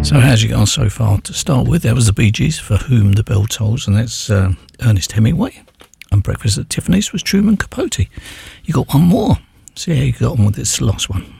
So how's you gone so far? To start with, there was the Bee Gees, For Whom the Bell Tolls, and that's Ernest Hemingway. And Breakfast at Tiffany's was Truman Capote. You got one more. See how you got on with this last one.